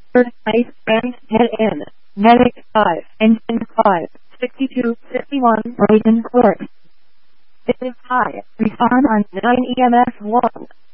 Third ice and head in. Medic 5, engine 5, 62, 51, Brighton Court. It is high. Respond on 9 EMS 1.